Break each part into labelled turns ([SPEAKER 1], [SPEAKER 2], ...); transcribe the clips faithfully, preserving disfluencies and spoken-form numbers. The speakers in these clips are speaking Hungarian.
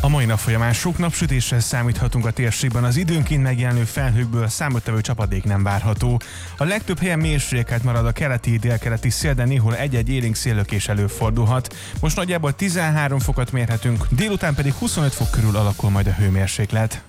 [SPEAKER 1] mai nap folyamán sok napsütéssel számíthatunk a térségben, az időnként megjelenő felhőkből számottevő csapadék nem várható. A legtöbb helyen mérsékelt marad a keleti, délkeleti szél, de néhol egy-egy élénk széllökés előfordulhat. Most nagyjából tizenhárom fokot mérhetünk, délután pedig huszonöt fok körül alakul majd a hőmérséklet.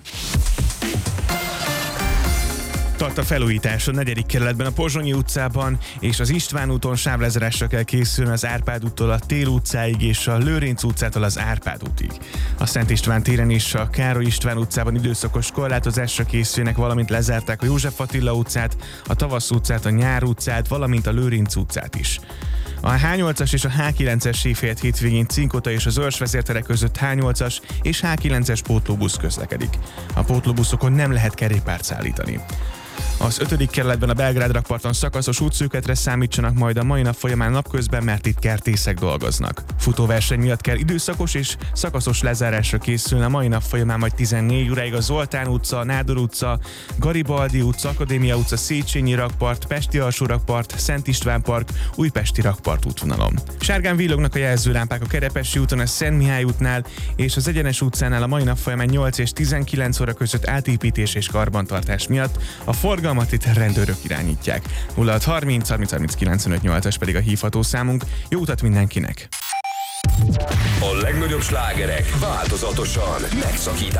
[SPEAKER 1] Tart a felújítás a negyedik kerületben, a Pozsonyi utcában és az István úton sávlezárásra kell készülni az Árpád úttól a Tél utcáig és a Lőrinc utcától az Árpád útig. A Szent István téren és a Károly István utcában időszakos korlátozásra készülnek, valamint lezárták a József Attila utcát, a Tavasz utcát, a Nyár utcát, valamint a Lőrinc utcát is. A há nyolcas és a há kilences évfélet hétvégén Cinkota és az Örs vezértere között há nyolcas és há kilences pótlóbusz közlekedik. A pótlóbuszokon nem lehet kerékpárt szállítani. Az ötödik kerületben a Belgrád rakparton szakaszos útszűkületre számítsanak majd a mai nap folyamán napközben, mert itt kertészek dolgoznak. Futóverseny miatt kell időszakos és szakaszos lezárásra készülni a mai nap folyamán majd tizennégy óráig a Zoltán utca, Nádor utca, Garibaldi utca, Akadémia utca, Széchenyi rakpart, Pesti alsó rakpart, Szent István park, Újpesti rakpart útvonalon. Sárgán villognak a jelzőlámpák a Kerepesi úton, a Szent Mihály útnál és az Egyenes utcánál a mai nap folyamán nyolc és tizenkilenc óra között átépítés és karbantartás miatt. A forgalmat itt rendőrök irányítják. nulla hat harminc harminc harminc kilencvenöt nyolcas pedig a hívható számunk. Jó utat mindenkinek!
[SPEAKER 2] A legnagyobb slágerek változatosan megszakítás